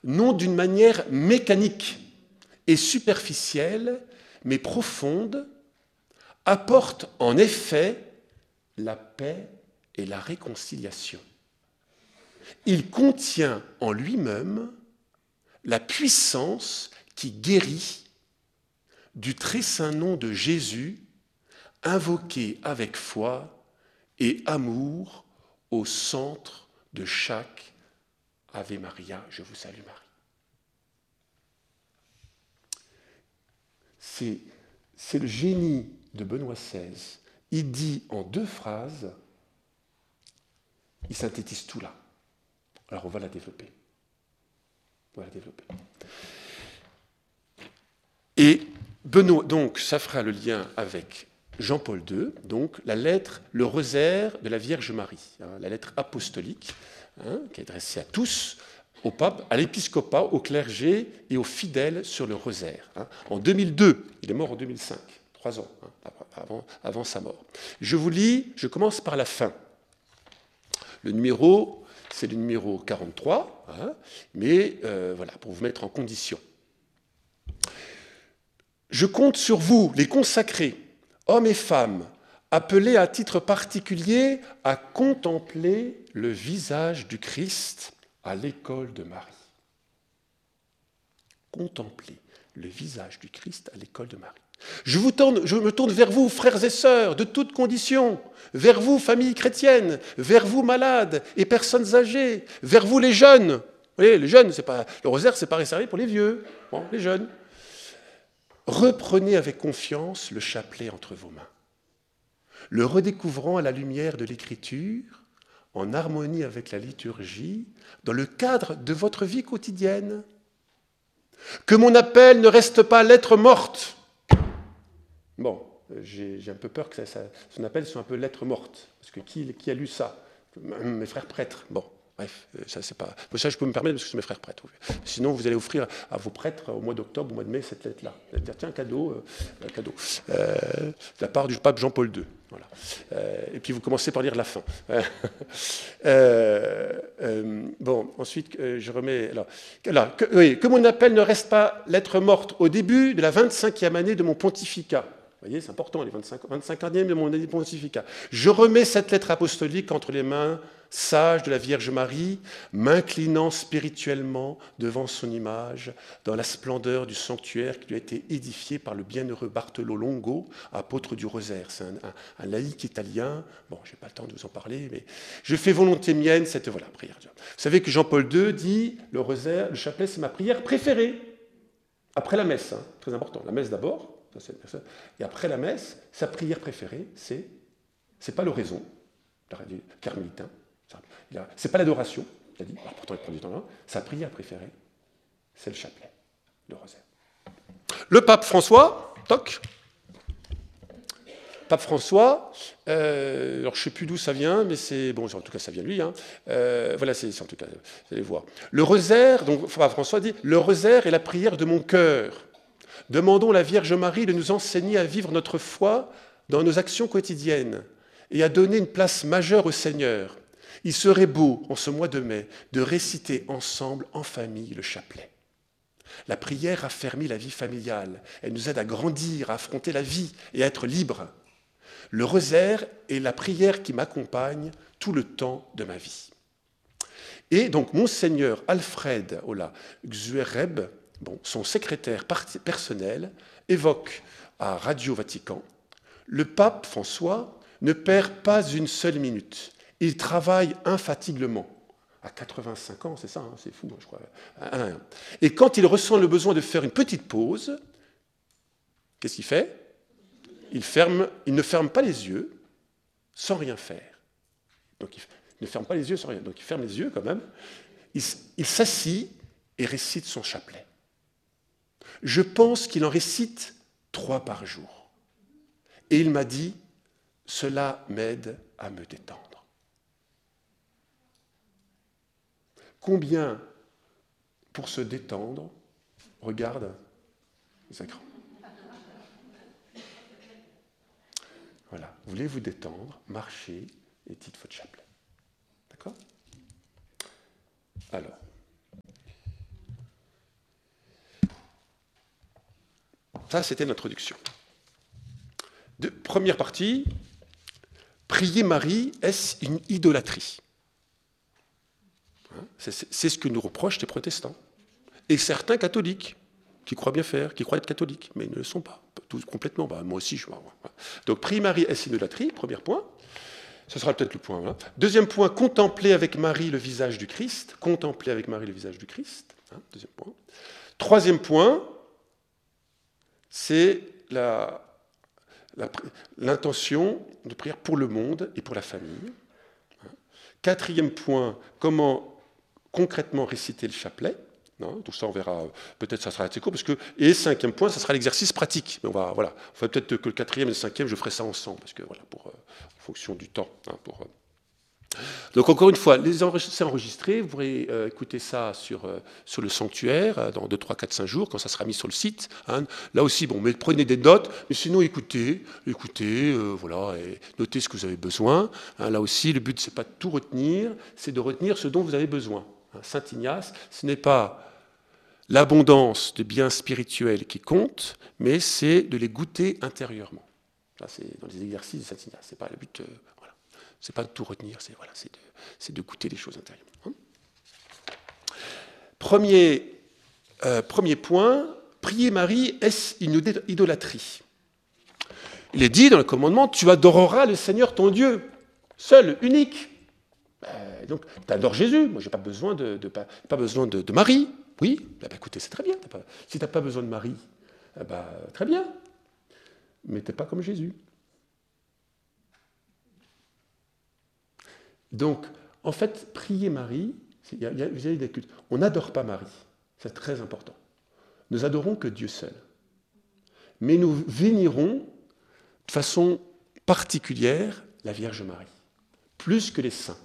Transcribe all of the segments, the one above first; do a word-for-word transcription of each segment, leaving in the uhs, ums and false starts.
non d'une manière mécanique et superficielle, mais profonde, apporte en effet la paix et la réconciliation. Il contient en lui-même la puissance qui guérit du très saint nom de Jésus, invoqué avec foi et amour au centre de chaque Ave Maria, je vous salue Marie. C'est, c'est le génie de Benoît seize. Il dit en deux phrases, il synthétise tout là. Alors on va la développer. On va la développer. Et Benoît, donc, ça fera le lien avec Jean-Paul deux, donc la lettre, le rosaire de la Vierge Marie, hein, la lettre apostolique, hein, qui est adressée à tous, au pape, à l'épiscopat, au clergé et aux fidèles sur le rosaire. Hein. En deux mille deux, il est mort en deux mille cinq, trois ans hein, avant, avant sa mort. Je vous lis, je commence par la fin. Le numéro, c'est le numéro quarante-trois, hein, mais euh, voilà, pour vous mettre en condition. Je compte sur vous, les consacrés, hommes et femmes, appelés à titre particulier à contempler le visage du Christ à l'école de Marie. Contempler le visage du Christ à l'école de Marie. Je, vous tourne, je me tourne vers vous, frères et sœurs, de toutes conditions, vers vous, familles chrétiennes, vers vous, malades et personnes âgées, vers vous, les jeunes. Vous voyez, les jeunes, c'est pas, le rosaire, c'est pas réservé pour les vieux, bon, les jeunes. Reprenez avec confiance le chapelet entre vos mains, le redécouvrant à la lumière de l'Écriture, en harmonie avec la liturgie, dans le cadre de votre vie quotidienne. Que mon appel ne reste pas lettre morte. Bon, j'ai, j'ai un peu peur que ça, ça, son appel soit un peu lettre morte, parce que qui, qui a lu ça? Mes frères prêtres. Bon. Bref, ça, c'est pas... ça je peux me permettre parce que c'est mes frères prêtres. Sinon, vous allez offrir à vos prêtres au mois d'octobre, au mois de mai, cette lettre-là. Vous allez dire, tiens, un cadeau, euh, un cadeau euh, de la part du pape Jean-Paul deux. Voilà. Euh, et puis vous commencez par lire la fin. euh, euh, bon, ensuite, euh, je remets... Alors, là, que, oui, que mon appel ne reste pas lettre morte au début de la vingt-cinquième année de mon pontificat. Vous voyez, c'est important, les vingt-cinq, vingt-cinq années de mon pontificat. Je remets cette lettre apostolique entre les mains sages de la Vierge Marie, m'inclinant spirituellement devant son image, dans la splendeur du sanctuaire qui lui a été édifié par le bienheureux Bartolo Longo, apôtre du rosaire. C'est un, un, un laïc italien. Bon, je n'ai pas le temps de vous en parler, mais je fais volonté mienne cette voilà, prière. Vous savez que Jean-Paul deux dit, le rosaire, le chapelet, c'est ma prière préférée. Après la messe, hein, très important. La messe d'abord. Et après la messe, sa prière préférée, c'est, c'est pas l'oraison, du carmélitain, c'est pas l'adoration, il a dit, alors pourtant il prend du temps là, sa prière préférée, c'est le chapelet, le rosaire. Le pape François, toc, pape François, euh, alors je ne sais plus d'où ça vient, mais c'est, bon, en tout cas ça vient de lui, hein, euh, voilà, c'est, c'est en tout cas, vous allez voir. Le rosaire, donc pape François dit, le rosaire est la prière de mon cœur. Demandons à la Vierge Marie de nous enseigner à vivre notre foi dans nos actions quotidiennes et à donner une place majeure au Seigneur. Il serait beau, en ce mois de mai, de réciter ensemble, en famille, le chapelet. La prière raffermit la vie familiale. Elle nous aide à grandir, à affronter la vie et à être libres. Le rosaire est la prière qui m'accompagne tout le temps de ma vie. Et donc, Monseigneur Alfred Ola Xuereb, bon, son secrétaire personnel, évoque à Radio Vatican, le pape François ne perd pas une seule minute. Il travaille infatigablement. À quatre-vingt-cinq ans, c'est ça, hein, c'est fou, je crois. Et quand il ressent le besoin de faire une petite pause, qu'est-ce qu'il fait ? il, ferme, il ne ferme pas les yeux sans rien faire. Donc il ne ferme pas les yeux sans rien. Donc il ferme les yeux quand même. Il, il s'assit et récite son chapelet. Je pense qu'il en récite trois par jour. Et il m'a dit, cela m'aide à me détendre. Combien, pour se détendre, regarde les écrans. Voilà, voulez vous détendre, marchez et dites votre chapelet. D'accord ? Alors, Ça, c'était l'introduction. De, première partie, prier Marie, est-ce une idolâtrie? c'est, c'est ce que nous reprochent les protestants. Et certains catholiques, qui croient bien faire, qui croient être catholiques, mais ils ne le sont pas, tous complètement. Bah, moi aussi, je vois. Donc, prier Marie, est-ce une idolâtrie? Premier point. Ce sera peut-être le point. Voilà. Deuxième point, contempler avec Marie le visage du Christ. Contempler avec Marie le visage du Christ. Hein, deuxième point. Troisième point, c'est la, la, l'intention de prière pour le monde et pour la famille. Quatrième point, comment concrètement réciter le chapelet. Non, tout ça, on verra. Peut-être ça sera assez court. Parce que, et cinquième point, ça sera l'exercice pratique. Mais on va, voilà. On va peut-être que le quatrième et le cinquième, je ferai ça ensemble. Parce que, voilà, pour, euh, en fonction du temps. Hein, pour, euh. Donc, encore une fois, les enregistrés, c'est enregistré. Vous pourrez euh, écouter ça sur, euh, sur le sanctuaire euh, dans deux, trois, quatre, cinq jours, quand ça sera mis sur le site. Hein. Là aussi, bon, mais prenez des notes. Mais sinon, écoutez, écoutez, euh, voilà, et notez ce que vous avez besoin. Hein. Là aussi, le but, c'est pas de tout retenir, c'est de retenir ce dont vous avez besoin. Hein. Saint Ignace, ce n'est pas l'abondance de biens spirituels qui compte, mais c'est de les goûter intérieurement. Là, c'est dans les exercices de Saint Ignace. C'est pas le but. Euh, voilà. C'est pas de tout retenir. C'est voilà, c'est de, c'est de goûter les choses intérieurement. Hein. Premier, euh, premier point. Prier Marie, est-ce une idolâtrie? Il est dit dans le commandement, tu adoreras le Seigneur ton Dieu, seul, unique. Euh, donc, tu adores Jésus. Moi, j'ai pas besoin de, de pas, pas besoin de, de Marie. Oui, eh ben, écoutez, c'est très bien. T'as pas, si tu n'as pas besoin de Marie, eh ben, très bien. Mais tu n'es pas comme Jésus. Donc, en fait, prier Marie, il y a, il y a des cultes. On n'adore pas Marie. C'est très important. Nous adorons que Dieu seul. Mais nous vénérons de façon particulière la Vierge Marie, plus que les saints.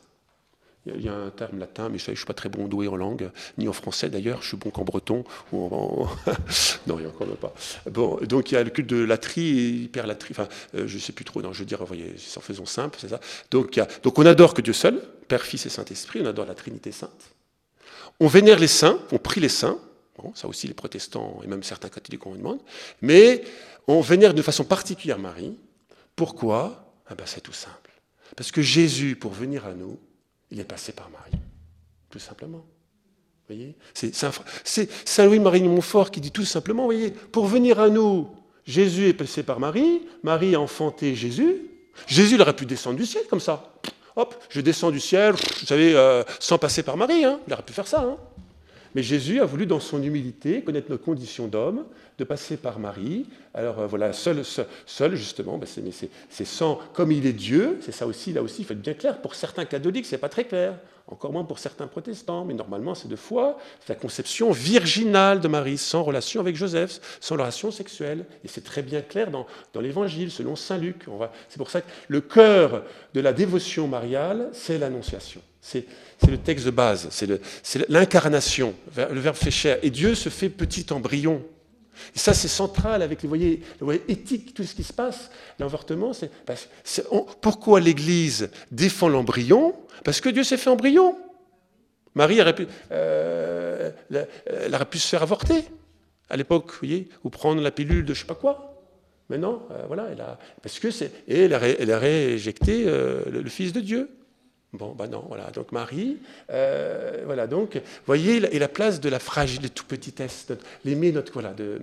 Il y a un terme latin, mais je ne suis pas très bon doué en langue, ni en français d'ailleurs, je suis bon qu'en breton. Ou en... non, il n'y a encore pas. Bon, donc il y a le culte de latrie et hyperlatrie, enfin, euh, je ne sais plus trop, non, je veux dire, vous voyez, en faisant simple, c'est ça. Donc, il y a... donc on adore que Dieu seul, Père, Fils et Saint-Esprit, on adore la Trinité Sainte. On vénère les saints, on prie les saints, bon, ça aussi les protestants et même certains catholiques on demande, mais on vénère de façon particulière Marie. Pourquoi? Ah ben, c'est tout simple. Parce que Jésus, pour venir à nous, il est passé par Marie, tout simplement. Vous voyez, c'est, c'est, un, c'est Saint Louis-Marie de Montfort qui dit tout simplement, vous voyez, pour venir à nous, Jésus est passé par Marie, Marie a enfanté Jésus, Jésus il aurait pu descendre du ciel comme ça. Hop, je descends du ciel, vous savez, euh, sans passer par Marie, hein, il aurait pu faire ça. Hein. Mais Jésus a voulu, dans son humilité, connaître nos conditions d'homme, de passer par Marie. Alors euh, voilà, seul, seul, seul justement, ben c'est, mais c'est, c'est sans, comme il est Dieu, c'est ça aussi, là aussi, il faut être bien clair. Pour certains catholiques, c'est pas très clair, encore moins pour certains protestants, mais normalement, c'est de foi, c'est la conception virginale de Marie, sans relation avec Joseph, sans relation sexuelle. Et c'est très bien clair dans, dans l'Évangile, selon saint Luc. On va, c'est pour ça que le cœur de la dévotion mariale, c'est l'Annonciation. C'est, c'est le texte de base, c'est, le, c'est l'incarnation, le Verbe fait chair. Et Dieu se fait petit embryon. Et ça, c'est central avec, vous voyez, vous voyez, éthique, tout ce qui se passe. L'avortement, c'est, c'est on, pourquoi l'Église défend l'embryon? Parce que Dieu s'est fait embryon. Marie aurait pu, euh, elle aurait pu se faire avorter à l'époque, vous voyez, ou prendre la pilule de je ne sais pas quoi. Mais non, euh, voilà, elle a, parce que c'est, et elle a, elle a rééjecté euh, le, le Fils de Dieu. Bon, ben non, voilà. Donc Marie, euh, voilà. Donc, vous voyez, et la place de la fragile, tout petitesse, l'aimer, notre voilà. De,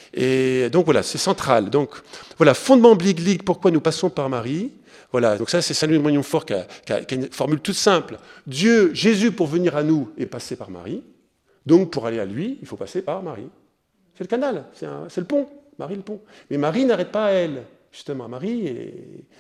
et donc voilà, c'est central. Donc voilà, fondement biblique. Pourquoi nous passons par Marie? Voilà. Donc ça, c'est Saint Louis de Montfort qui a, qui, a, qui a une formule toute simple. Dieu, Jésus, pour venir à nous, est passé par Marie. Donc pour aller à lui, il faut passer par Marie. C'est le canal, c'est, un, c'est le pont. Marie le pont. Mais Marie n'arrête pas à elle. Justement, Marie est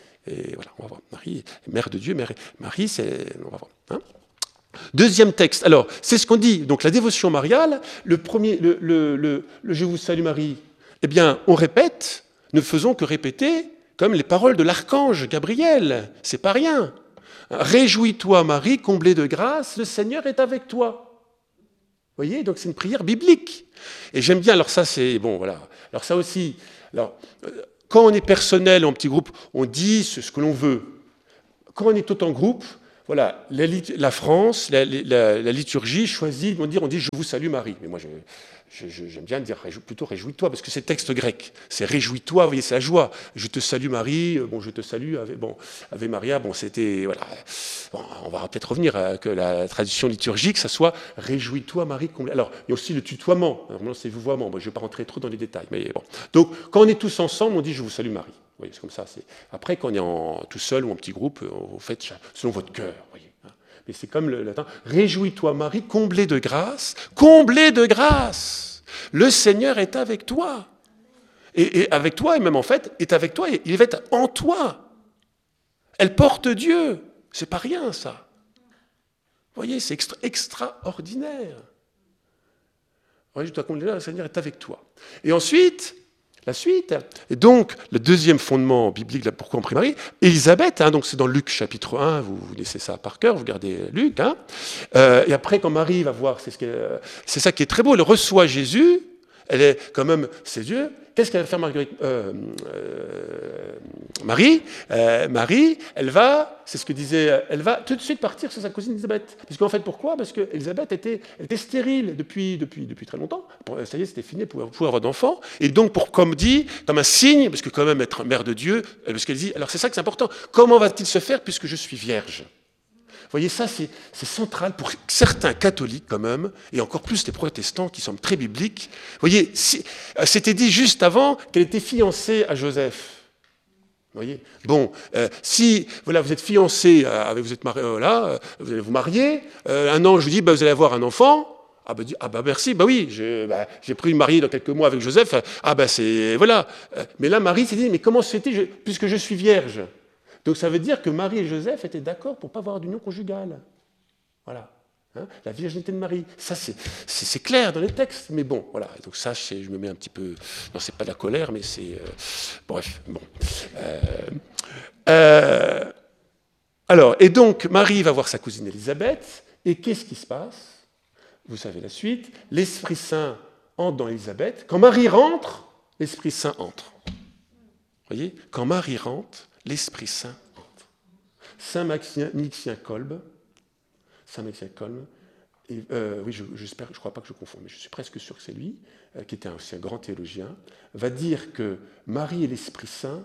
Et voilà, on va voir. Marie, mère de Dieu, mère, Marie, c'est... On va voir. Hein. Deuxième texte. Alors, c'est ce qu'on dit. Donc, la dévotion mariale, le premier, le, le, le, le Je vous salue Marie, eh bien, on répète, ne faisons que répéter, comme les paroles de l'archange Gabriel. C'est pas rien. Réjouis-toi, Marie, comblée de grâce, le Seigneur est avec toi. Vous voyez, donc c'est une prière biblique. Et j'aime bien, alors ça, c'est... Bon, voilà. Alors, ça aussi... Alors, quand on est personnel, en petit groupe, on dit ce que l'on veut. Quand on est tout en groupe, voilà, la, la France, la, la, la liturgie choisit de dire, on dit « Je vous salue Marie ». Mais moi, je, je, je, j'aime bien dire plutôt « Réjouis-toi », parce que c'est texte grec. C'est « Réjouis-toi », vous voyez, c'est la joie. « Je te salue Marie », bon, « Je te salue Ave, bon, Ave Maria », bon, c'était, voilà. Bon, on va peut-être revenir à que la tradition liturgique, ça soit « Réjouis-toi Marie ». Alors, il y a aussi le tutoiement, normalement c'est le vouvoiement, bon, je ne vais pas rentrer trop dans les détails, mais bon. Donc, quand on est tous ensemble, on dit « Je vous salue Marie ». Vous voyez, c'est comme ça. C'est... Après, quand on est en, tout seul ou en petit groupe, vous faites selon votre cœur. Vous voyez. Mais c'est comme le latin. Réjouis-toi, Marie, comblée de grâce, comblée de grâce. Le Seigneur est avec toi. Et, et avec toi, et même en fait, est avec toi, et il va être en toi. Elle porte Dieu. C'est pas rien, ça. Vous voyez, c'est extra- extraordinaire. Réjouis-toi, comblée de grâce, le Seigneur est avec toi. Et ensuite, la suite. Et donc, le deuxième fondement biblique, là, pourquoi on prie Marie, Élisabeth, hein, donc c'est dans Luc chapitre un, vous, vous laissez ça par cœur, vous gardez Luc. Hein, euh, et après, quand Marie va voir, c'est, ce que, euh, c'est ça qui est très beau, elle reçoit Jésus, elle est quand même ses yeux. Qu'est-ce qu'elle va faire Marguerite euh, euh, Marie, euh, Marie, elle va, c'est ce que disait, elle va tout de suite partir sur sa cousine Élisabeth. Parce qu'en fait, pourquoi ? Parce qu'Élisabeth était, était stérile depuis, depuis, depuis très longtemps. Ça y est, c'était fini pour pouvoir avoir d'enfants. Et donc, pour, comme dit, comme un signe, parce que quand même être mère de Dieu, parce qu'elle dit, alors c'est ça que c'est important. Comment va-t-il se faire puisque je suis vierge ? Vous voyez, ça, c'est, c'est central pour certains catholiques, quand même, et encore plus les protestants qui semblent très bibliques. Vous voyez, si, c'était dit juste avant qu'elle était fiancée à Joseph. Vous voyez, bon, euh, si voilà, vous êtes fiancé, euh, vous êtes marié, euh, là, euh, vous allez vous marier, euh, un ange vous dit, bah, vous allez avoir un enfant. Ah bah, ah bah merci, bah oui, j'ai, bah, j'ai pris une mariée dans quelques mois avec Joseph. Ah bah c'est, voilà. Mais là, Marie s'est dit, mais comment se fait-il, puisque je suis vierge ? Donc ça veut dire que Marie et Joseph étaient d'accord pour ne pas avoir d'union conjugale. Voilà. Hein, la virginité de Marie. Ça, c'est, c'est, c'est clair dans les textes. Mais bon, voilà. Donc ça, je me mets un petit peu... Non, c'est pas de la colère, mais c'est... Euh... Bref, bon. Euh... Euh... Alors, et donc, Marie va voir sa cousine Élisabeth. Et qu'est-ce qui se passe ? Vous savez la suite. L'Esprit Saint entre dans Élisabeth. Quand Marie rentre, l'Esprit Saint entre. Vous voyez ? Quand Marie rentre, l'Esprit Saint entre. Saint Maxien, Maxien Kolbe, Saint Maxien Kolbe, et, euh, oui, je, j'espère, je ne crois pas que je confonds, mais je suis presque sûr que c'est lui, euh, qui était un, aussi un grand théologien, va dire que Marie et l'Esprit Saint,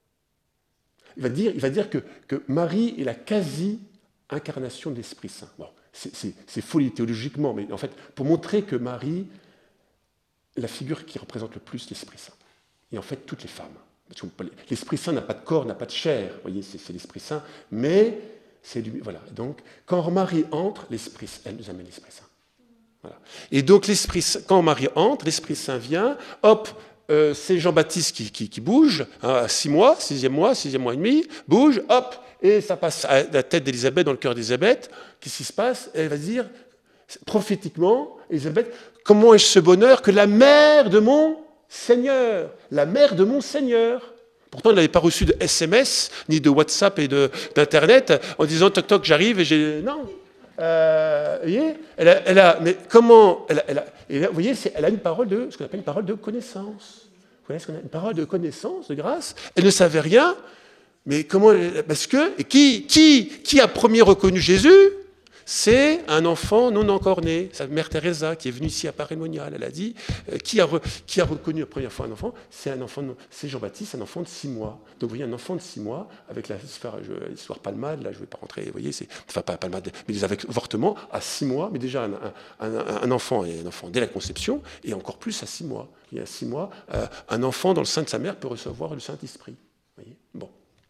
il va dire, il va dire que, que Marie est la quasi-incarnation de l'Esprit Saint. Bon, c'est, c'est, c'est folie théologiquement, mais en fait, pour montrer que Marie est la figure qui représente le plus l'Esprit Saint. Et en fait, toutes les femmes. L'Esprit Saint n'a pas de corps, n'a pas de chair, vous voyez, c'est, c'est l'Esprit Saint, mais c'est lui. Voilà. Donc, quand Marie entre, l'Esprit, elle nous amène l'Esprit Saint. Voilà. Et donc, l'Esprit Saint, quand Marie entre, l'Esprit Saint vient, hop, euh, c'est Jean-Baptiste qui, qui, qui bouge, hein, à six mois, sixième mois, sixième mois et demi, bouge, hop, et ça passe à la tête d'Élisabeth, dans le cœur d'Élisabeth. Qu'est-ce qui se passe ? Elle va dire, prophétiquement, Élisabeth, comment ai-je ce bonheur que la mère de mon Seigneur, la mère de mon Seigneur. Pourtant, elle n'avait pas reçu de S M S, ni de WhatsApp et de, d'Internet, en disant « toc toc, j'arrive » et j'ai... Non. Euh, vous voyez, elle a, elle a... Mais comment... Elle a, elle a, et là, vous voyez, c'est, elle a une parole de... ce qu'on appelle une parole de connaissance. Vous voyez ce qu'on a, une parole de connaissance, de grâce. Elle ne savait rien, mais comment... Parce que... Et qui, qui, qui a premier reconnu Jésus ? C'est un enfant non encore né. Sa mère Teresa, qui est venue ici à Paris-Monial, elle a dit, euh, qui, a re, qui a reconnu la première fois un enfant ? C'est un enfant, de, c'est Jean-Baptiste, un enfant de six mois. Donc vous voyez, un enfant de six mois, avec la histoire, l'histoire palmade, là je ne vais pas rentrer, vous voyez, c'est, enfin pas palmade, mais avec avortement à six mois, mais déjà un, un, un, un enfant et un enfant dès la conception, et encore plus à six mois. Il y a six mois, euh, un enfant dans le sein de sa mère peut recevoir le Saint-Esprit. Vous voyez ? Bon.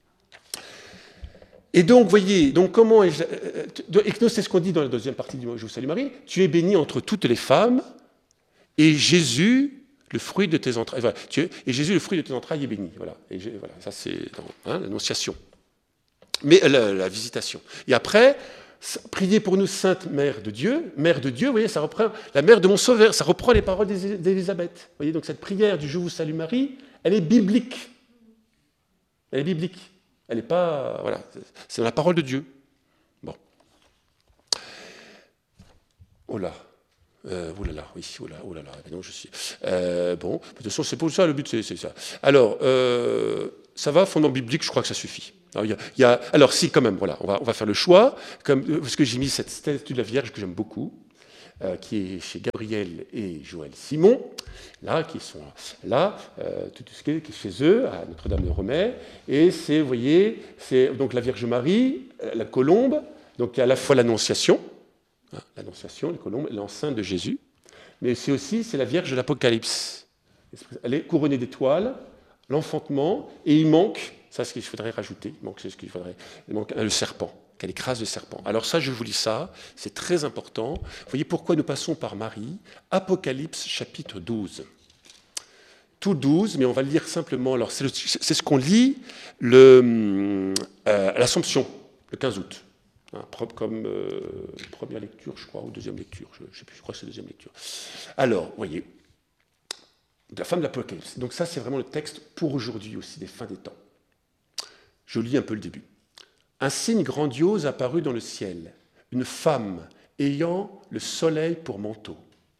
Et donc, vous voyez, donc comment et c'est ce qu'on dit dans la deuxième partie du Je vous salue Marie, tu es bénie entre toutes les femmes, et Jésus, le fruit de tes entrailles, voilà, tu es, et Jésus, le fruit de tes entrailles, est béni. Voilà, et voilà ça c'est dans, hein, l'annonciation. Mais la, la visitation. Et après, priez pour nous, Sainte Mère de Dieu, Mère de Dieu, vous voyez, ça reprend la Mère de mon Sauveur, ça reprend les paroles d'Élisabeth. Vous voyez, donc cette prière du Je vous salue Marie, elle est biblique. Elle est biblique. Elle n'est pas... Voilà, c'est dans la parole de Dieu. Bon. Oh là. Euh, oh là là, oui, oh là, oh là là. Non, je suis... Euh, bon, de toute façon, c'est pour ça, le but, c'est, c'est ça. Alors, euh, ça va, fondement biblique, je crois que ça suffit. Alors, il y a, il y a, alors si, quand même, voilà, on va, on va faire le choix, comme, parce que j'ai mis cette statue de la Vierge que j'aime beaucoup, euh, qui est chez Gabriel et Joël Simon, là, qui sont là, euh, tout ce qui est chez eux, à Notre-Dame-de-Romay, et c'est, vous voyez, c'est donc la Vierge Marie, la colombe, donc il y a à la fois l'Annonciation, hein, l'Annonciation, la colombe, l'enceinte de Jésus, mais c'est aussi, c'est la Vierge de l'Apocalypse. Elle est couronnée d'étoiles, l'enfantement, et il manque, ça c'est ce qu'il faudrait rajouter, il manque, c'est ce qu'il faudrait, il manque le serpent, qu'elle écrase le serpent. Alors ça, je vous lis ça, c'est très important. Vous voyez pourquoi nous passons par Marie, Apocalypse chapitre douze. Tout douze, mais on va le lire simplement. Alors c'est, le, c'est ce qu'on lit le, euh, à l'Assomption, le quinze août. Hein, comme euh, première lecture, je crois, ou deuxième lecture, je ne sais plus, je crois que c'est deuxième lecture. Alors, vous voyez, la femme de l'Apocalypse. Donc ça, c'est vraiment le texte pour aujourd'hui aussi, des fins des temps. Je lis un peu le début. Un signe grandiose apparut dans le ciel, une femme ayant le soleil pour manteau.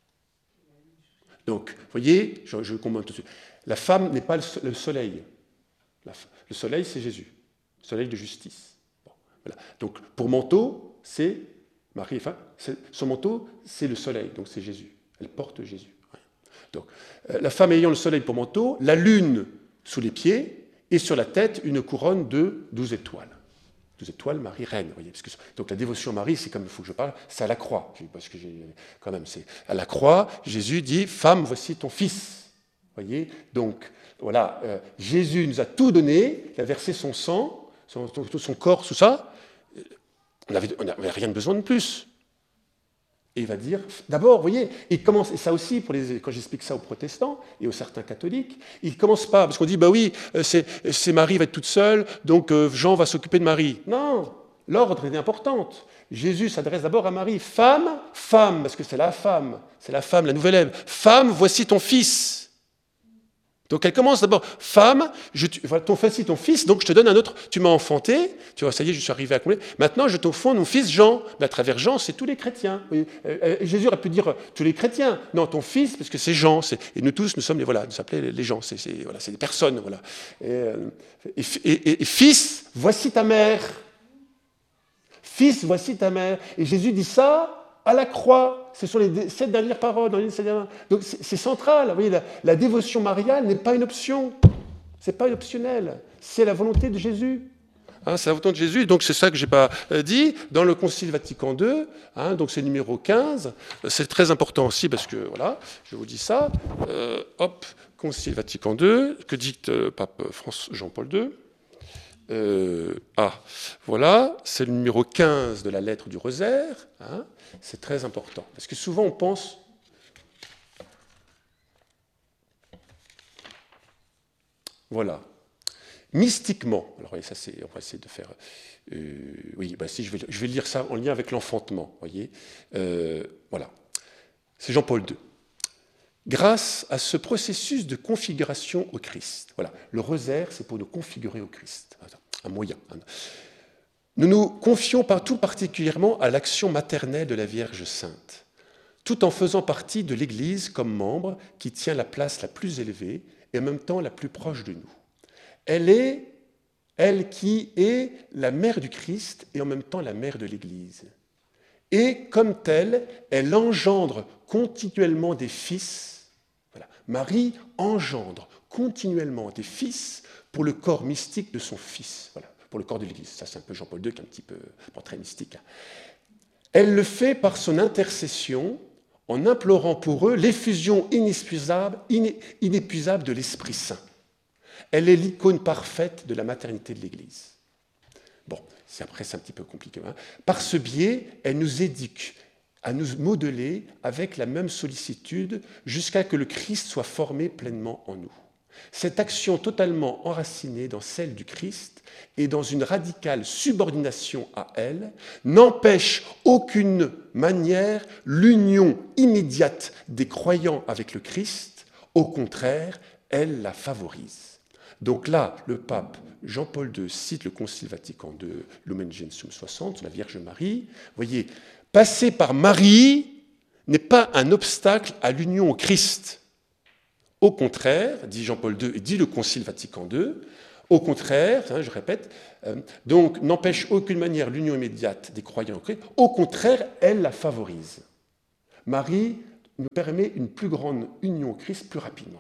Donc, vous voyez, je, je commente tout de suite. La femme n'est pas le soleil. Le soleil, c'est Jésus, le soleil de justice. Bon, voilà. Donc, pour manteau, c'est Marie. Enfin, c'est, son manteau, c'est le soleil, donc c'est Jésus. Elle porte Jésus. Donc, euh, la femme ayant le soleil pour manteau, la lune sous les pieds et sur la tête une couronne de douze étoiles. Douze étoiles, Marie reine. Voyez, parce que, donc la dévotion à Marie, c'est comme il faut que je parle, c'est à la croix. Parce que j'ai, quand même, c'est à la croix. Jésus dit, femme, voici ton fils. Voyez, donc voilà, euh, Jésus nous a tout donné. Il a versé son sang, son, son, son corps, tout ça. On n'avait rien de besoin de plus. Et il va dire, d'abord, vous voyez, il commence, et ça aussi, pour les, quand j'explique ça aux protestants et aux certains catholiques, il ne commence pas, parce qu'on dit, bah oui, c'est, c'est Marie va être toute seule, donc euh, Jean va s'occuper de Marie. Non, l'ordre est important. Jésus s'adresse d'abord à Marie, femme, femme, parce que c'est la femme, c'est la femme, la nouvelle Ève. Femme, voici ton fils. Donc elle commence d'abord, femme, je, voilà, ton voici ton fils, donc je te donne un autre, tu m'as enfanté, tu vois, ça y est, je suis arrivé à combler, maintenant je t'enfonce mon fils Jean. Mais à travers Jean, c'est tous les chrétiens. Et, et, et Jésus aurait pu dire tous les chrétiens, non, ton fils, parce que c'est Jean, c'est, et nous tous, nous sommes les, voilà, nous s'appelait les, les gens, c'est, c'est, voilà, c'est des personnes, voilà. Et, et, et, et fils, voici ta mère. Fils, voici ta mère. Et Jésus dit ça à la croix. Ce sont les sept dernières paroles. Dans les sept dernières... Donc c'est, c'est central. Vous voyez, la, la dévotion mariale n'est pas une option. Ce n'est pas optionnel. C'est la volonté de Jésus. Hein, c'est la volonté de Jésus. Donc c'est ça que je n'ai pas dit. Dans le Concile Vatican deux, hein, donc c'est numéro quinze, c'est très important aussi parce que, voilà, je vous dis ça. Euh, hop, Concile Vatican deux, que dicte le pape France Jean-Paul deux. Euh, ah, voilà, c'est le numéro quinze de la lettre du rosaire, hein, c'est très important, parce que souvent on pense, voilà, mystiquement, alors ça c'est, on va essayer de faire, euh, oui, bah, si je vais, je vais lire ça en lien avec l'enfantement, vous voyez, euh, voilà, c'est Jean-Paul deux. Grâce à ce processus de configuration au Christ. Voilà, le rosaire, c'est pour nous configurer au Christ, un moyen. Nous nous confions tout particulièrement à l'action maternelle de la Vierge Sainte, tout en faisant partie de l'Église comme membre qui tient la place la plus élevée et en même temps la plus proche de nous. Elle est, elle qui est la mère du Christ et en même temps la mère de l'Église. Et comme telle, elle engendre continuellement des fils. Voilà. Marie engendre continuellement des fils pour le corps mystique de son fils, voilà, pour le corps de l'Église. Ça, c'est un peu Jean-Paul deux qui est un petit peu bon, très mystique. Hein. Elle le fait par son intercession, en implorant pour eux l'effusion inépuisable, iné, inépuisable de l'Esprit Saint. Elle est l'icône parfaite de la maternité de l'Église. Bon, c'est, après, c'est un petit peu compliqué. Hein. Par ce biais, elle nous éduque à nous modeler avec la même sollicitude jusqu'à ce que le Christ soit formé pleinement en nous. Cette action totalement enracinée dans celle du Christ et dans une radicale subordination à elle n'empêche aucune manière l'union immédiate des croyants avec le Christ. Au contraire, elle la favorise. Donc là, le pape Jean-Paul deux cite le Concile Vatican deux, Lumen Gentium soixante, la Vierge Marie. Vous voyez, passer par Marie n'est pas un obstacle à l'union au Christ. Au contraire, dit Jean-Paul deux et dit le Concile Vatican deux, Au contraire, hein, je répète, euh, donc n'empêche aucune manière l'union immédiate des croyants en Christ. Au contraire, elle la favorise. Marie nous permet une plus grande union au Christ plus rapidement.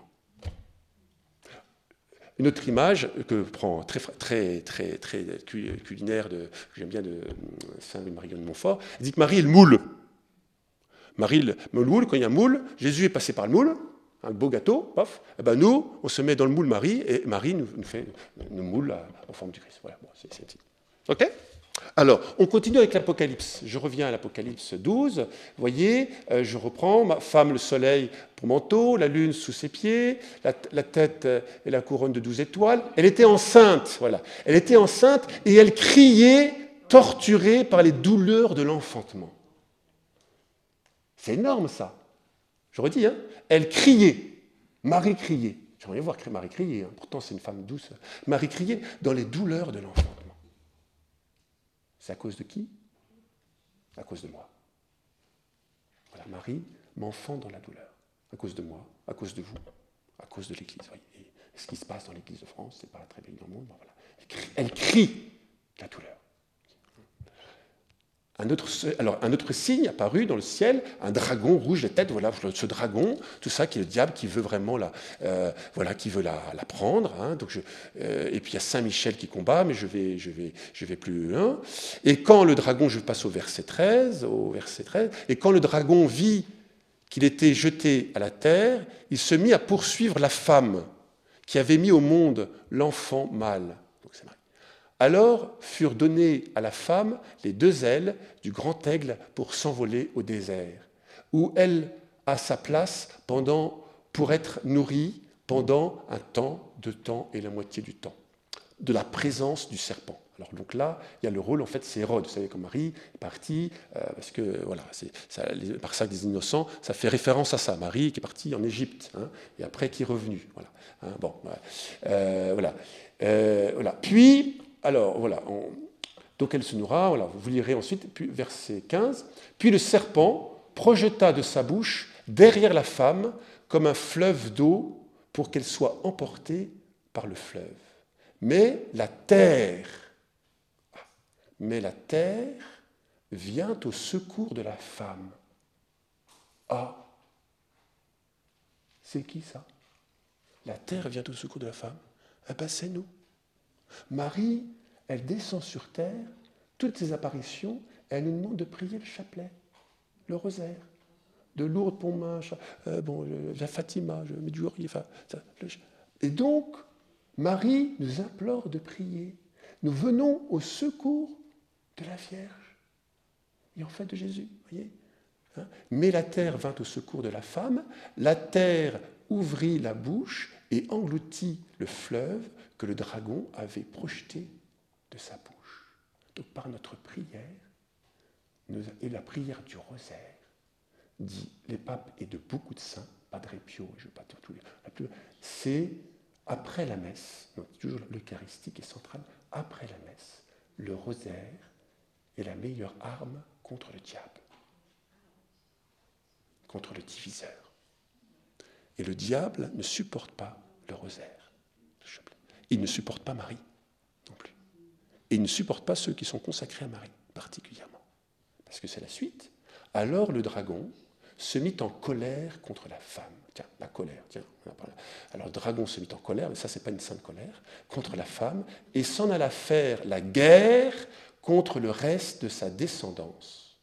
Une autre image que prend très, très, très, très culinaire, de, que j'aime bien, de Saint Louis-Marion de Montfort, elle dit que Marie est le moule. Marie, le, le moule, quand il y a un moule, Jésus est passé par le moule, un beau gâteau, paf, et ben nous, on se met dans le moule Marie, et Marie nous, nous fait le moule en forme du Christ. Voilà, bon, c'est, c'est... OK ? Alors, on continue avec l'Apocalypse. Je reviens à l'Apocalypse douze. Vous voyez, euh, je reprends, ma femme, le soleil pour manteau, la lune sous ses pieds, la, la tête et la couronne de douze étoiles. Elle était enceinte, voilà. Elle était enceinte et elle criait, torturée par les douleurs de l'enfantement. C'est énorme, ça. Je redis, hein. Elle criait. Marie criait. J'aimerais voir Marie crier, hein. Pourtant c'est une femme douce. Marie criait dans les douleurs de l'enfantement. C'est à cause de qui ? À cause de moi. Voilà, Marie m'enfant dans la douleur. À cause de moi, à cause de vous, à cause de l'Église. Voyez. Et ce qui se passe dans l'Église de France, c'est pas très bien dans le monde. Bon, voilà. Elle crie, elle crie la douleur. Un autre, alors, un autre signe apparu dans le ciel, un dragon rouge de tête, voilà, ce dragon, tout ça qui est le diable qui veut vraiment la, euh, voilà, qui veut la, la prendre. Hein, donc je, euh, et puis il y a Saint Michel qui combat, mais je vais, je vais, je vais plus loin. Et quand le dragon, je passe au verset treize, au verset treize, et quand le dragon vit qu'il était jeté à la terre, il se mit à poursuivre la femme qui avait mis au monde l'enfant mâle. Donc c'est Marie. Alors furent données à la femme les deux ailes du grand aigle pour s'envoler au désert, où elle a sa place pendant, pour être nourrie pendant un temps, deux temps et la moitié du temps, de la présence du serpent. Alors donc là, il y a le rôle, en fait, c'est Hérode. Vous savez, comme Marie est partie, euh, parce que, voilà, c'est, ça, les, par sac des innocents, ça fait référence à ça. Marie qui est partie en Égypte, hein, et après qui est revenue. Voilà. Hein, bon, euh, voilà. Euh, voilà. Puis, alors, voilà, on, donc elle se nourra, voilà, vous lirez ensuite, puis, verset quinze. Puis le serpent projeta de sa bouche derrière la femme comme un fleuve d'eau pour qu'elle soit emportée par le fleuve. Mais la terre, mais la terre vient au secours de la femme. Ah, c'est qui ça ? La terre vient au secours de la femme. Eh bien, c'est nous. Marie, elle descend sur terre, toutes ses apparitions, elle nous demande de prier le chapelet, le rosaire, de Lourdes pour moi, euh, bon, la Fatima, je mets du Medjugorje, enfin, ça, le, et donc, Marie nous implore de prier. Nous venons au secours de la Vierge et en fait de Jésus, voyez. Hein ? Mais la terre vint au secours de la femme, la terre ouvrit la bouche et engloutit le fleuve que le dragon avait projeté de sa bouche. Donc par notre prière, nous, et la prière du rosaire, dit les papes et de beaucoup de saints, Padre Pio, je ne vais pas tout lire, c'est après la messe, donc toujours l'Eucharistie qui est centrale, après la messe, le rosaire est la meilleure arme contre le diable, contre le diviseur. Et le diable ne supporte pas le rosaire. Il ne supporte pas Marie non plus. Et il ne supporte pas ceux qui sont consacrés à Marie, particulièrement. Parce que c'est la suite. Alors le dragon se mit en colère contre la femme. Tiens, la colère, tiens. Alors le dragon se mit en colère, mais ça, c'est pas une sainte colère, contre la femme, et s'en alla faire la guerre contre le reste de sa descendance.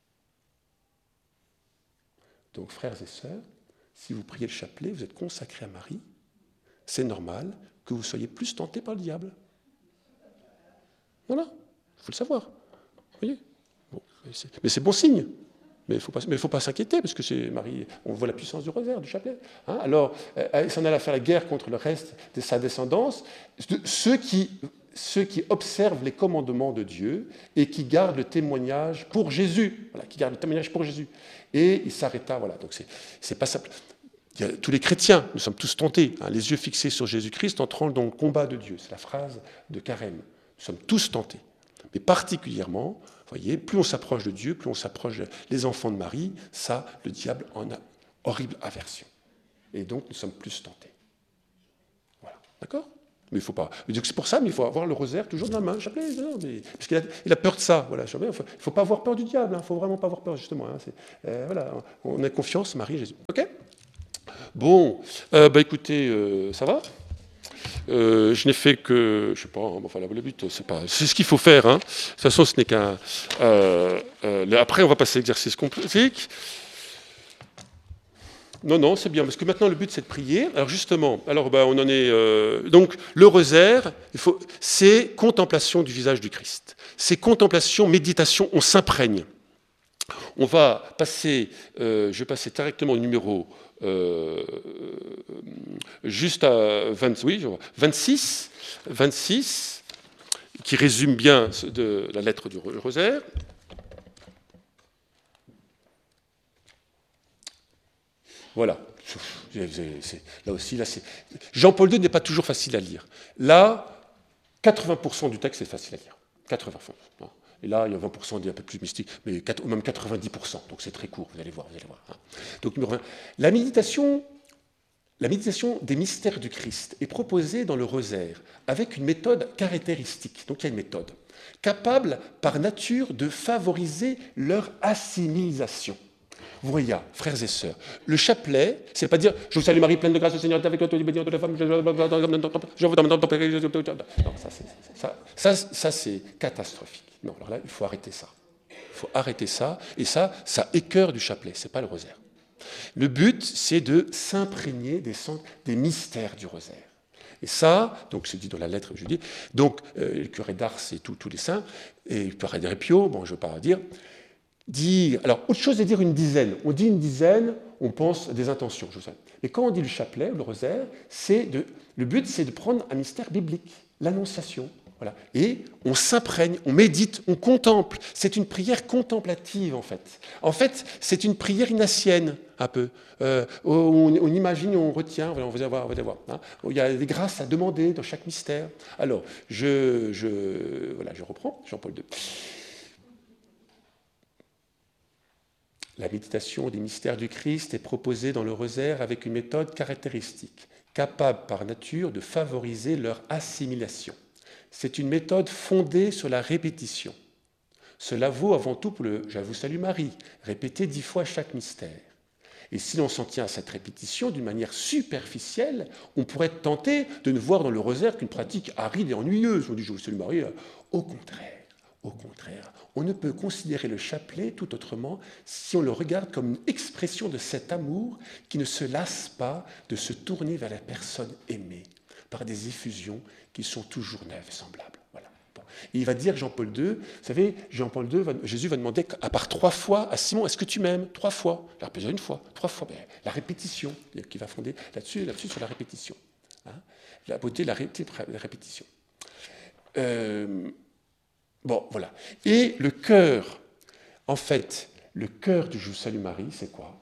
Donc, frères et sœurs, si vous priez le chapelet, vous êtes consacrés à Marie, c'est normal que vous soyez plus tentés par le diable. Voilà, il faut le savoir. Vous voyez bon, mais, c'est, mais c'est bon signe. Mais il ne faut pas s'inquiéter, parce que c'est Marie, on voit la puissance du rosaire, du chapelet. Hein, alors, elle s'en alla faire la guerre contre le reste de sa descendance, ceux qui, ceux qui observent les commandements de Dieu et qui gardent le témoignage pour Jésus. Voilà, qui gardent le témoignage pour Jésus. Et il s'arrêta, voilà. Donc, c'est, c'est pas simple. Il y a tous les chrétiens, nous sommes tous tentés, hein, les yeux fixés sur Jésus-Christ, entrant dans le combat de Dieu. C'est la phrase de Carême. Nous sommes tous tentés. Mais particulièrement, vous voyez, plus on s'approche de Dieu, plus on s'approche des enfants de Marie, ça, le diable en a horrible aversion. Et donc, nous sommes plus tentés. Voilà. D'accord ? Mais il faut pas. C'est pour ça, mais il faut avoir le rosaire toujours dans la main. Chapelet, non, mais, parce qu'il a, il a peur de ça. Voilà, il ne faut, faut pas avoir peur du diable. Il hein, ne faut vraiment pas avoir peur, justement. Hein, euh, voilà, on a confiance, Marie, Jésus. OK. Bon, euh, bah écoutez, euh, ça va euh, je n'ai fait que, je sais pas, hein, enfin le but, c'est pas, c'est ce qu'il faut faire. Hein. De toute façon, ce n'est qu'un. Euh, euh, après, on va passer à l'exercice complexe. Non, non, c'est bien, parce que maintenant le but c'est de prier. Alors justement, alors ben, on en est. Euh, donc le rosaire, il faut, c'est contemplation du visage du Christ. C'est contemplation, méditation, on s'imprègne. On va passer, euh, je vais passer directement au numéro euh, juste à vingt, oui, vingt-six, vingt-six, qui résume bien de la lettre du rosaire. Voilà. Là aussi, là, c'est... Jean-Paul deux n'est pas toujours facile à lire. Là, quatre-vingts pour cent du texte est facile à lire. quatre-vingts pour cent. Et là, il y a vingt pour cent un peu plus mystique, mais même quatre-vingt-dix pour cent. Donc c'est très court, vous allez voir. Vous allez voir hein. Donc, la méditation, la méditation des mystères du Christ est proposée dans le rosaire avec une méthode caractéristique. Donc il y a une méthode capable par nature de favoriser leur assimilation. Vous voyez, frères et sœurs, le chapelet, c'est pas dire « Je vous salue Marie, pleine de grâce, le Seigneur est avec toi, tu es bénie entre les femmes, je vous demande... » Non, ça, c'est, ça, ça, ça, c'est catastrophique. Non, alors là, il faut arrêter ça. Il faut arrêter ça, et ça, ça écœure du chapelet, c'est pas le rosaire. Le but, c'est de s'imprégner des, des mystères du rosaire. Et ça, donc c'est dit dans la lettre que je dis, donc euh, le curé d'Ars et tous les saints, et le curé d'Répio, bon, je ne veux pas dire... Dire, alors, autre chose est dire une dizaine. On dit une dizaine, on pense à des intentions. Je sais. Mais quand on dit le chapelet, le rosaire, c'est de, le but, c'est de prendre un mystère biblique, l'annonciation. Voilà. Et on s'imprègne, on médite, on contemple. C'est une prière contemplative, en fait. En fait, c'est une prière inassienne, un peu. Euh, on, on imagine, on retient, voilà, on va voir, on va voir. Hein. Il y a des grâces à demander dans chaque mystère. Alors, je, je, voilà, je reprends, Jean-Paul deux. La méditation des mystères du Christ est proposée dans le rosaire avec une méthode caractéristique, capable par nature de favoriser leur assimilation. C'est une méthode fondée sur la répétition. Cela vaut avant tout pour le « Je vous salue Marie », répété dix fois chaque mystère. Et si l'on s'en tient à cette répétition d'une manière superficielle, on pourrait être tenté de ne voir dans le rosaire qu'une pratique aride et ennuyeuse. On dit « Je vous salue Marie », au contraire. Au contraire, on ne peut considérer le chapelet tout autrement si on le regarde comme une expression de cet amour qui ne se lasse pas de se tourner vers la personne aimée par des effusions qui sont toujours neuves et semblables. Voilà. Bon. Et il va dire, Jean-Paul deux, vous savez, Jean-Paul deux, va, Jésus va demander à part trois fois à Simon, est-ce que tu m'aimes? Trois fois. Il a répété une fois, trois fois. Ben, la répétition, qui va fonder là-dessus, là-dessus sur la répétition. Hein, la beauté de la, ré- la répétition. Euh, Bon, voilà. Et le cœur, en fait, le cœur du Je vous salue Marie, c'est quoi?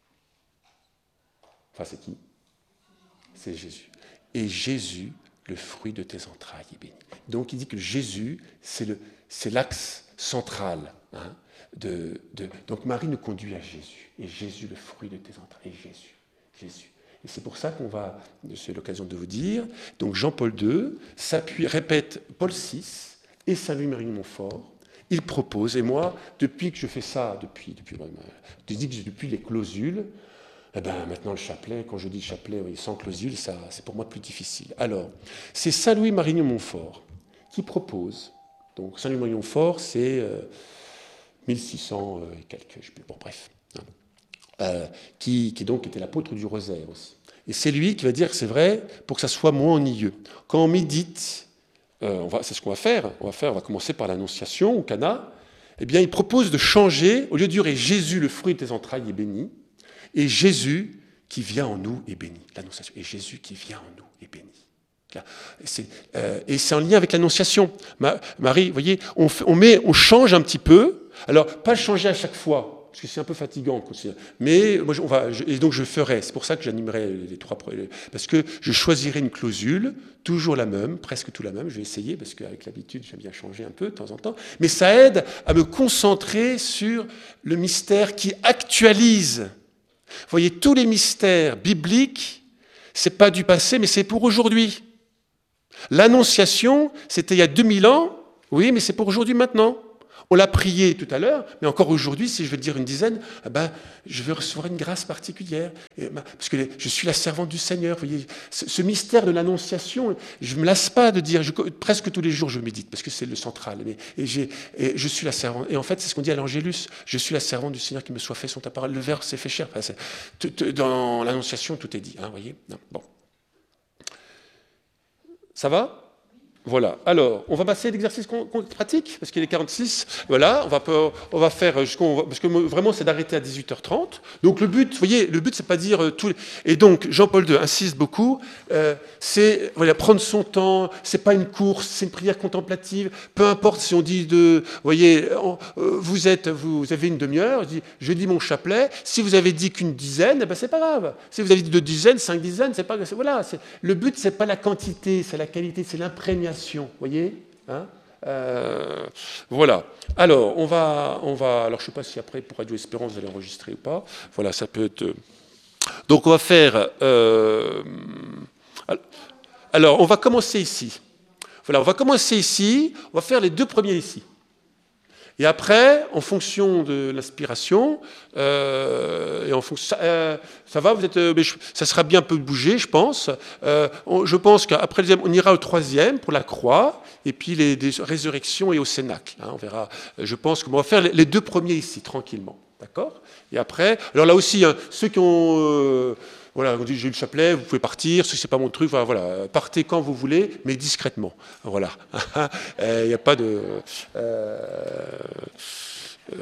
Enfin, c'est qui? C'est Jésus. Et Jésus, le fruit de tes entrailles, est béni. Donc, il dit que Jésus, c'est, le, c'est l'axe central. Hein, de, de, donc, Marie nous conduit à Jésus. Et Jésus, le fruit de tes entrailles. Et Jésus, Jésus. Et c'est pour ça qu'on va, c'est l'occasion de vous dire, donc Jean-Paul deux s'appuie, répète Paul six, et Saint-Louis-Marie de Montfort, il propose, et moi, depuis que je fais ça, depuis, depuis, depuis, depuis les clausules, eh ben, maintenant le chapelet, quand je dis chapelet oui, sans clausule, ça, c'est pour moi plus difficile. Alors, c'est Saint-Louis-Marie de Montfort qui propose, donc Saint-Louis-Marie de Montfort, c'est euh, mille six cents et quelques, je sais plus, bon bref, hein, euh, qui, qui donc était l'apôtre du rosaire aussi. Et c'est lui qui va dire que c'est vrai pour que ça soit moins ennuyeux. Quand on médite, Euh, on va, c'est ce qu'on va faire. On va faire, on va commencer par l'Annonciation au Cana. Eh bien, il propose de changer, au lieu de dire « Et Jésus, le fruit de tes entrailles, est béni », et Jésus qui vient en nous est béni. L'Annonciation. Et Jésus qui vient en nous est béni. Et c'est, euh, et c'est en lien avec l'Annonciation. Ma, Marie, vous voyez, on, on, met, on change un petit peu. Alors, pas le changer à chaque fois, parce que c'est un peu fatigant. Mais moi, on va, et donc je ferai. C'est pour ça que j'animerai les trois. Parce que je choisirai une clausule, toujours la même, presque tout la même. Je vais essayer, parce qu'avec l'habitude, j'aime bien changer un peu de temps en temps. Mais ça aide à me concentrer sur le mystère qui actualise. Vous voyez, tous les mystères bibliques, c'est pas du passé, mais c'est pour aujourd'hui. L'Annonciation, c'était il y a deux mille ans, oui, mais c'est pour aujourd'hui maintenant. On l'a prié tout à l'heure, mais encore aujourd'hui, si je veux dire une dizaine, eh ben, je vais recevoir une grâce particulière, et, ben, parce que les, je suis la servante du Seigneur. Vous voyez, ce, ce mystère de l'Annonciation, je ne me lasse pas de dire, je, presque tous les jours je médite, parce que c'est le central, mais, et, j'ai, et je suis la servante. Et en fait, c'est ce qu'on dit à l'Angélus, je suis la servante du Seigneur, qui me soit fait son ta parole. Le verbe s'est fait cher. Enfin, tout, tout, dans l'Annonciation, tout est dit, hein, voyez. Non, bon. Ça va ? Voilà. Alors, on va passer à l'exercice pratique, parce qu'il est quarante-six. Voilà, on va, on va faire jusqu'au... Parce que vraiment, c'est d'arrêter à dix-huit heures trente. Donc, le but, vous voyez, le but, c'est pas dire tout... Et donc, Jean-Paul deux insiste beaucoup, euh, c'est voilà, prendre son temps, c'est pas une course, c'est une prière contemplative. Peu importe si on dit de... Vous voyez, on, euh, vous, êtes, vous, vous avez une demi-heure, je dis, je dis mon chapelet. Si vous avez dit qu'une dizaine, eh ben, c'est pas grave. Si vous avez dit deux dizaines, cinq dizaines, c'est pas... C'est, voilà, c'est, le but, c'est pas la quantité, c'est la qualité, c'est l'imprégnation. Vous voyez, hein, euh, voilà. Alors, on va, on va. Alors, je ne sais pas si après pour Radio Espérance vous allez enregistrer ou pas. Voilà, ça peut être. Donc, on va faire. Euh... Alors, on va commencer ici. Voilà, on va commencer ici. On va faire les deux premiers ici. Et après, en fonction de l'inspiration, euh, et en fonction, ça, euh, ça va, vous êtes, euh, mais je, ça sera bien un peu bougé, je pense. Euh, on, je pense qu'après le deuxième, on ira au troisième pour la croix, et puis les, les résurrections et au cénacle. Hein, on verra. Je pense qu'on va faire les, les deux premiers ici, tranquillement, d'accord ? Et après, alors là aussi, hein, ceux qui ont euh, voilà, on dit j'ai eu le chapelet, vous pouvez partir, si c'est pas mon truc, voilà, voilà, partez quand vous voulez, mais discrètement. Voilà. Il n'y a pas de. Euh, euh,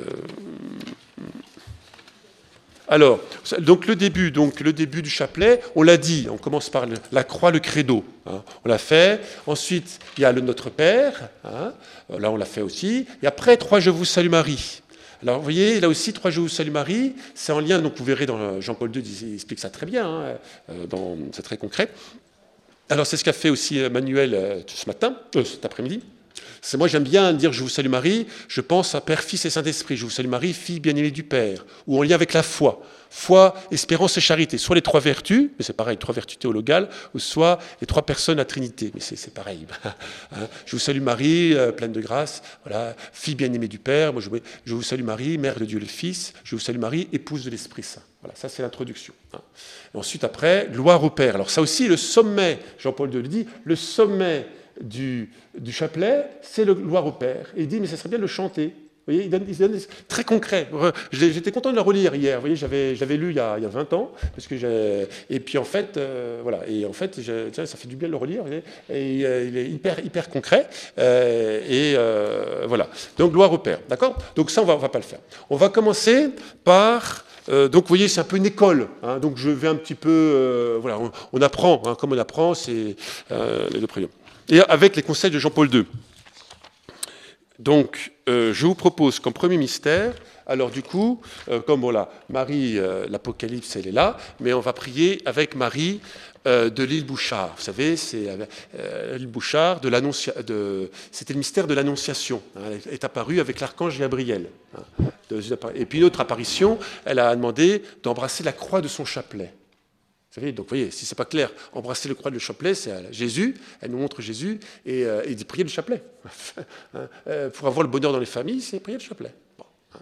alors, donc le début, donc le début du chapelet, on l'a dit, on commence par le, la croix, le credo. Hein, on l'a fait. Ensuite, il y a le Notre Père. Hein, là, on l'a fait aussi. Et après, trois Je vous salue Marie. Alors, vous voyez, là aussi, trois Je vous salue Marie, c'est en lien, donc vous verrez dans Jean-Paul deux, il explique ça très bien, hein, dans, c'est très concret. Alors, c'est ce qu'a fait aussi Manuel euh, ce matin, euh, cet après-midi. C'est, moi, j'aime bien dire Je vous salue Marie, je pense à Père, Fils et Saint-Esprit. Je vous salue Marie, fille bien-aimée du Père, ou en lien avec la foi. Foi, espérance et charité. Soit les trois vertus, mais c'est pareil, trois vertus théologales, ou soit les trois personnes à Trinité, mais c'est, c'est pareil. Hein, je vous salue Marie, euh, pleine de grâce, voilà, fille bien-aimée du Père. Moi, je, je vous salue Marie, mère de Dieu le Fils. Je vous salue Marie, épouse de l'Esprit Saint. Voilà, ça c'est l'introduction. Hein. Et ensuite, après, gloire au Père. Alors ça aussi, le sommet, Jean-Paul deux le dit, le sommet du, du chapelet, c'est le gloire au Père. Et il dit, mais ça serait bien de le chanter. Vous voyez, il donne, il donne très concret. J'étais content de le relire hier. Vous voyez, j'avais, j'avais lu il y, a, il y a vingt ans, parce que j'ai, et puis en fait, euh, voilà. Et en fait, tiens, ça fait du bien de le relire. Et, et euh, il est hyper, hyper concret. Euh, et euh, voilà. Donc gloire au Père, d'accord ? Donc ça, on va, on va pas le faire. On va commencer par. Euh, donc, vous voyez, c'est un peu une école. Hein, donc, je vais un petit peu. Euh, voilà, on, on apprend. Hein, comme on apprend, c'est euh, les deux prières. Et avec les conseils de Jean-Paul deux. Donc, euh, je vous propose comme premier mystère, alors du coup, euh, comme voilà, Marie, euh, l'Apocalypse, elle est là, mais on va prier avec Marie euh, de l'île Bouchard. Vous savez, c'est euh, l'île Bouchard, de l'annoncia, de, c'était le mystère de l'Annonciation. Hein, elle est apparue avec l'archange Gabriel. Hein, de, et puis une autre apparition, elle a demandé d'embrasser la croix de son chapelet. Vous savez, donc vous voyez, si c'est pas clair, embrasser le croix de le chapelet, c'est Jésus, elle nous montre Jésus, et, euh, et dit prier le chapelet. hein, euh, pour avoir le bonheur dans les familles, c'est prier le chapelet. Bon, hein.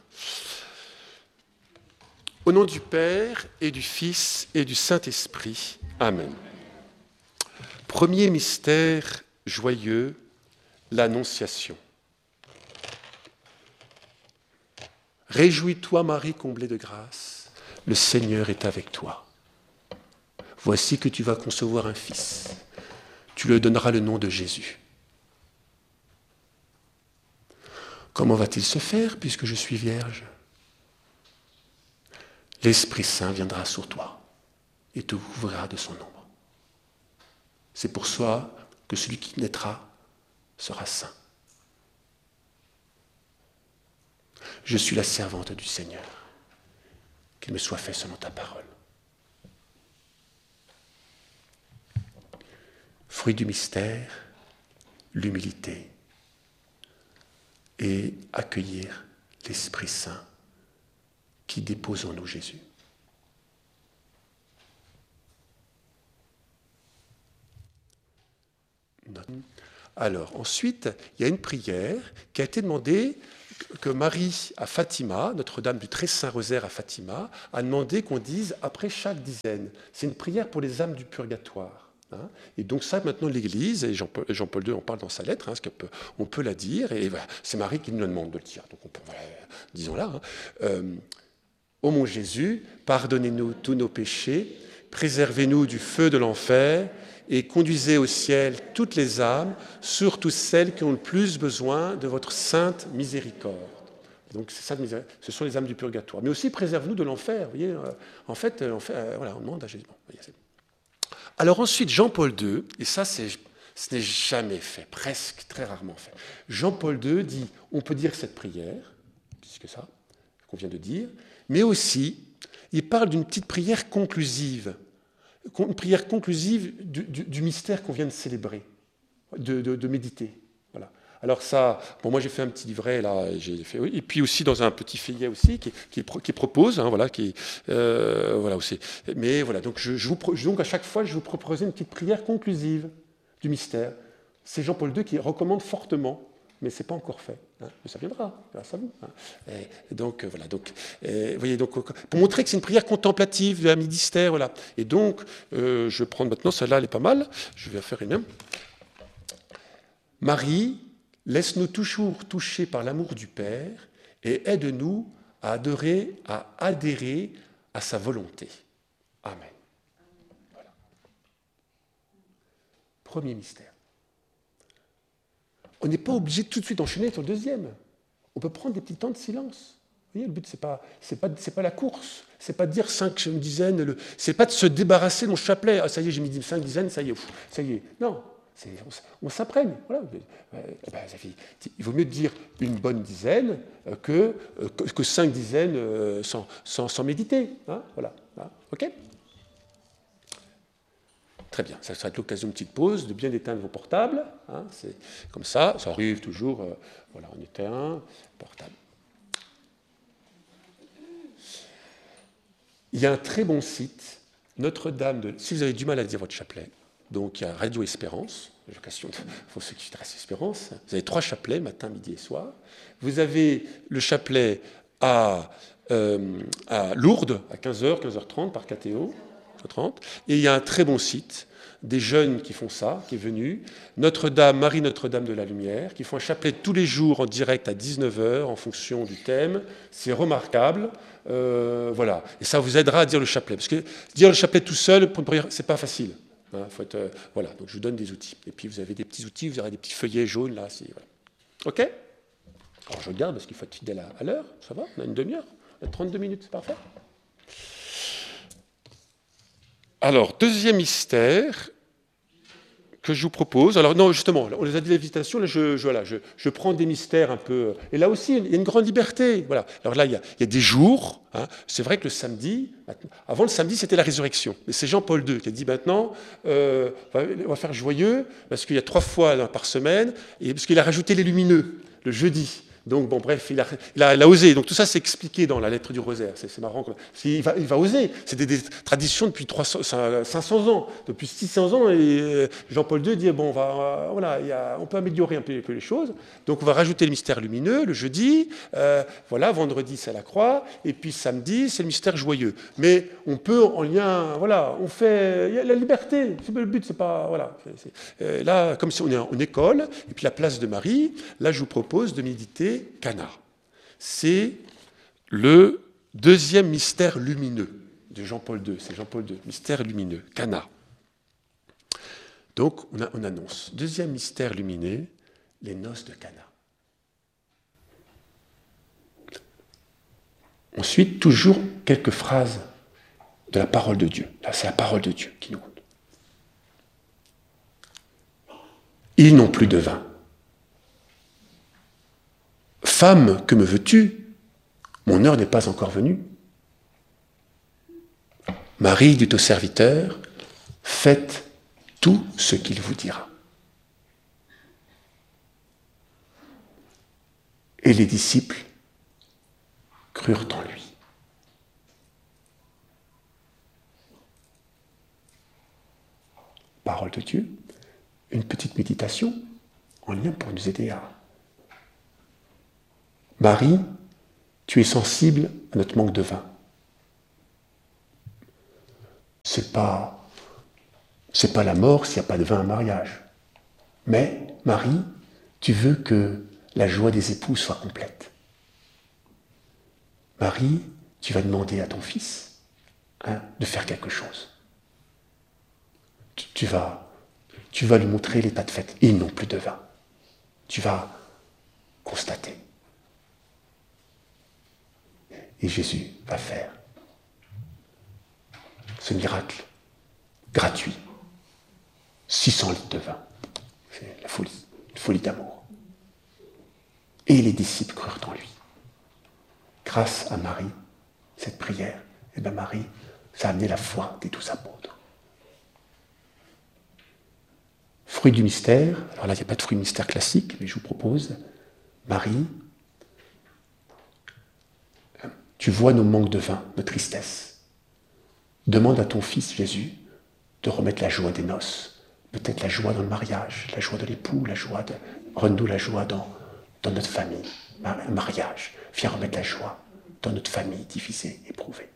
Au nom du Père, et du Fils, et du Saint-Esprit. Amen. Premier mystère joyeux, l'Annonciation. Réjouis-toi, Marie, comblée de grâce, le Seigneur est avec toi. Voici que tu vas concevoir un fils. Tu lui donneras le nom de Jésus. Comment va-t-il se faire puisque je suis vierge ? L'Esprit Saint viendra sur toi et te couvrira de son ombre. C'est pour ça que celui qui naîtra sera saint. Je suis la servante du Seigneur. Qu'il me soit fait selon ta parole. Fruit du mystère, l'humilité et accueillir l'Esprit Saint qui dépose en nous Jésus. Notre Alors, ensuite, il y a une prière qui a été demandée, que Marie à Fatima, Notre-Dame du Très Saint Rosaire à Fatima, a demandé qu'on dise après chaque dizaine. C'est une prière pour les âmes du purgatoire. Hein. Et donc ça, maintenant, l'Église, et Jean-Paul, Jean-Paul deux en parle dans sa lettre, hein, parce qu'on peut, on peut la dire, et voilà, c'est Marie qui nous demande de le dire. Donc, on peut, voilà, disons-la. Hein. Euh, Ô mon Jésus, pardonnez-nous tous nos péchés, préservez-nous du feu de l'enfer, et conduisez au ciel toutes les âmes, surtout celles qui ont le plus besoin de votre sainte miséricorde. Donc c'est ça, ce sont les âmes du purgatoire. Mais aussi préserve-nous de l'enfer. Vous voyez, en fait, l'enfer, voilà, on demande à Jésus. Bon, alors ensuite, Jean-Paul deux, et ça, c'est, ce n'est jamais fait, presque très rarement fait. Jean-Paul deux dit, on peut dire cette prière, puisque ça, qu'on vient de dire, mais aussi, il parle d'une petite prière conclusive. Une prière conclusive du, du, du mystère qu'on vient de célébrer, de, de, de méditer. Voilà. Alors ça, bon, moi j'ai fait un petit livret là, j'ai fait, oui, et puis aussi dans un petit feuillet aussi qui, qui, qui propose, hein, voilà, qui, euh, voilà aussi. Mais voilà, donc je, je vous, donc à chaque fois je vous proposerai une petite prière conclusive du mystère. C'est Jean-Paul deux qui recommande fortement. Mais ce n'est pas encore fait. Hein. Mais ça viendra, grâce à vous. Hein. Et donc, voilà. Donc, et, voyez, donc, pour montrer que c'est une prière contemplative, un mystère, voilà. Et donc, euh, je vais prendre maintenant, celle-là, elle est pas mal. Je vais en faire une. Marie, laisse-nous toujours toucher par l'amour du Père et aide-nous à adorer, à adhérer à sa volonté. Amen. Voilà. Premier mystère. On n'est pas obligé tout de suite d'enchaîner sur le deuxième. On peut prendre des petits temps de silence. Vous voyez, le but, ce n'est pas, c'est pas, c'est pas la course. Ce n'est pas de dire cinq dizaines. Le, c'est pas de se débarrasser de mon chapelet. Ah, ça y est, j'ai mis cinq dizaines, ça y est. Pff, ça y est. Non, c'est, on, on s'imprègne. Voilà. Euh, ben, il vaut mieux dire une bonne dizaine que, que, que cinq dizaines euh, sans, sans, sans méditer. Hein, voilà. Hein, OK ? Très bien, ça sera l'occasion d'une petite pause, de bien éteindre vos portables. Hein, c'est comme ça, ça arrive toujours. Euh, voilà, on éteint, portable. Il y a un très bon site, Notre-Dame de... Si vous avez du mal à dire votre chapelet, donc il y a Radio Espérance, l'occasion pour ceux qui intéressent Espérance. Vous avez trois chapelets, matin, midi et soir. Vous avez le chapelet à, euh, à Lourdes, à quinze heures, quinze heures trente par K T O. Et il y a un très bon site, des jeunes qui font ça, qui est venu, Notre-Dame, Marie Notre-Dame de la Lumière, qui font un chapelet tous les jours en direct à dix-neuf heures en fonction du thème. C'est remarquable. Euh, voilà. Et ça vous aidera à dire le chapelet. Parce que dire le chapelet tout seul, c'est pas facile. Hein, faut être, euh, voilà. Donc je vous donne des outils. Et puis vous avez des petits outils, vous aurez des petits feuillets jaunes là. C'est, voilà. OK ? Alors je regarde parce qu'il faut être fidèle à, à l'heure. Ça va ? On a une demi-heure. On a trente-deux minutes, c'est parfait. Alors, deuxième mystère que je vous propose. Alors, non, justement, on les a dit la visitation, là, je, je, voilà, je, je prends des mystères un peu. Et là aussi, il y a une grande liberté. Voilà. Alors là, il y a, il y a des jours. Hein, c'est vrai que le samedi, avant le samedi, c'était la résurrection. Mais c'est Jean-Paul deux qui a dit maintenant, euh, on va faire joyeux, parce qu'il y a trois fois par semaine, et parce qu'il a rajouté les lumineux, le jeudi. Donc, bon, bref, il a, il, a, il a osé. Donc, tout ça, c'est expliqué dans la lettre du Rosaire. C'est, c'est marrant. Il va, il va oser. C'est des, des traditions depuis trois cents, cinq cents ans, depuis six cents ans. Et Jean-Paul deux dit, bon, on, va, voilà, il y a, on peut améliorer un peu, un peu les choses. Donc, on va rajouter le mystère lumineux, le jeudi. Euh, voilà, vendredi, c'est la croix. Et puis, samedi, c'est le mystère joyeux. Mais on peut, en lien, voilà, on fait, il y a la liberté. C'est, le but, c'est pas, voilà. C'est, c'est, là, comme si on est en école, et puis la place de Marie, là, je vous propose de méditer Cana. C'est le deuxième mystère lumineux de Jean-Paul deux. C'est Jean-Paul deux, mystère lumineux, Cana. Donc, on, a, on annonce. Deuxième mystère lumineux, les noces de Cana. Ensuite, toujours quelques phrases de la parole de Dieu. Là, c'est la parole de Dieu qui nous compte. Ils n'ont plus de vin. Femme, que me veux-tu ? Mon heure n'est pas encore venue. Marie dit au serviteur, faites tout ce qu'il vous dira. Et les disciples crurent en lui. Parole de Dieu, une petite méditation. en lien pour nous aider à... Marie, tu es sensible à notre manque de vin. C'est pas, c'est pas la mort s'il n'y a pas de vin à mariage. Mais, Marie, tu veux que la joie des époux soit complète. Marie, tu vas demander à ton fils hein, de faire quelque chose. Tu, tu, vas, tu vas lui montrer l'état de fait. Ils n'ont plus de vin. Tu vas constater. Et Jésus va faire ce miracle gratuit. six cents litres de vin. C'est la folie, une folie d'amour. Et les disciples crurent en lui. Grâce à Marie, cette prière, et bien Marie, ça a amené la foi des douze apôtres. Fruit du mystère, alors là il n'y a pas de fruit du mystère classique, mais je vous propose, Marie, tu vois nos manques de vin, nos tristesses. Demande à ton fils Jésus de remettre la joie des noces, peut-être la joie dans le mariage, la joie de l'époux, la joie de... Rends-nous la joie dans, dans notre famille, un mariage. Viens remettre la joie dans notre famille divisée, éprouvée.